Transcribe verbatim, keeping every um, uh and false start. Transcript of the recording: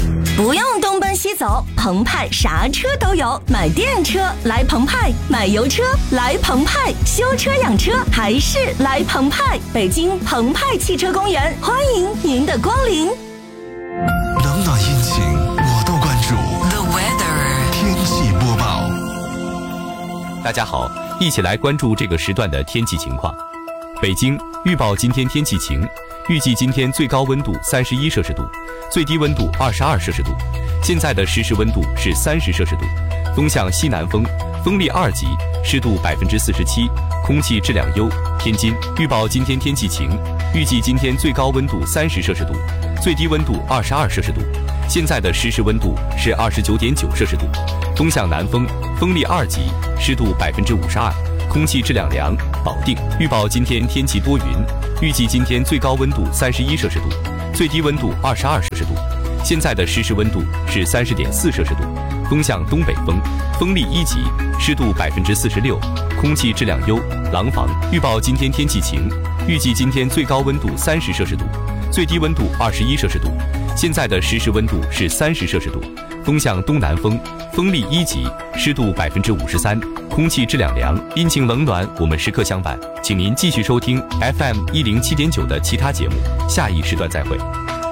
不用东奔西走，澎湃啥车都有。买电车来澎湃，买油车来澎湃，修车养车还是来澎湃。北京澎湃汽车公园，欢迎您的光临。 冷暖阴晴我都关注。 The weather 天气播报。 大家好，一起来关注这个时段的天气情况。北京预报今天天气晴，预计今天最高温度三十一摄氏度，最低温度二十二摄氏度。现在的实时温度是三十摄氏度，风向西南风，风力二级，湿度百分之四十七，空气质量优。天津预报今天天气晴，预计今天最高温度三十摄氏度，最低温度二十二摄氏度。现在的实时温度是二十九点九摄氏度，风向南风，风力二级，湿度百分之五十二，空气质量良。保定预报今天天气多云，预计今天最高温度三十一摄氏度，最低温度二十二摄氏度。现在的实时温度是三十点四摄氏度，风向东北风，风力一级，湿度百分之四十六，空气质量优。廊坊预报今天天气晴，预计今天最高温度三十摄氏度，最低温度二十一摄氏度。现在的实时温度是三十摄氏度，风向东南风，风力一级，湿度百分之五十三，空气质量良。阴晴冷暖，我们时刻相伴，请您继续收听 F M 一零七点九的其他节目，下一时段再会。